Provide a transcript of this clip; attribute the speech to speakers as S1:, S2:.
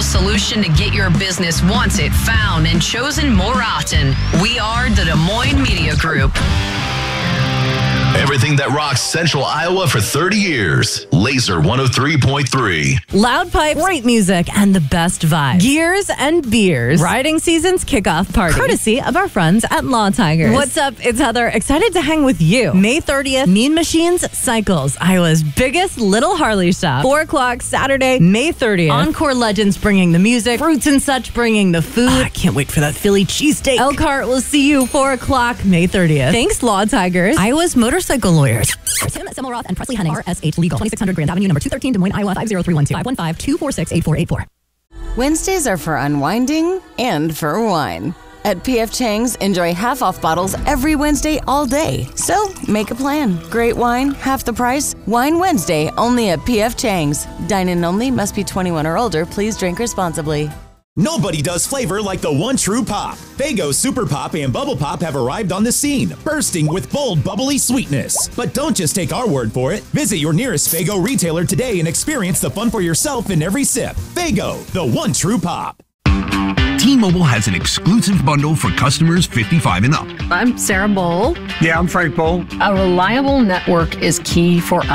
S1: reliable solution to get your business wanted, found, and chosen more often. We are the Des Moines Media Group.
S2: Everything that rocks Central Iowa for 30 years. Laser 103.3.
S3: Loud pipe, great music, and the best vibe. Gears and beers. Riding season's kickoff party. Courtesy of our friends at Law Tigers. What's up? It's Heather. Excited to hang with you. May 30th, Mean Machines Cycles, Iowa's biggest little Harley shop. 4 o'clock Saturday, May 30th. Encore Legends bringing the music. Fruits and Such bringing the food. I can't wait for that Philly cheesesteak. Elkhart will see you 4 o'clock May 30th. Thanks, Law Tigers. Iowa's motorcycle lawyers. Tim Semmelroth and Presley Henning, RSH Legal, 2600 Grand Avenue, number 213, Des Moines, Iowa, 50312, 515-246-8484.
S4: Wednesdays are for unwinding and for wine. At P.F. Chang's, enjoy half-off bottles every Wednesday all day. So, make a plan. Great wine, half the price. Wine Wednesday, only at P.F. Chang's. Dine-in only, must be 21 or older. Please drink responsibly.
S5: Nobody does flavor like the One True Pop. Faygo Super Pop and Bubble Pop have arrived on the scene, bursting with bold, bubbly sweetness. But don't just take our word for it. Visit your nearest Faygo retailer today and experience the fun for yourself in every sip. Faygo, the One True Pop.
S6: T-Mobile has an exclusive bundle for customers 55 and up.
S7: I'm Sarah Bowl.
S8: Yeah, I'm Frank Bowl.
S7: A reliable network is key for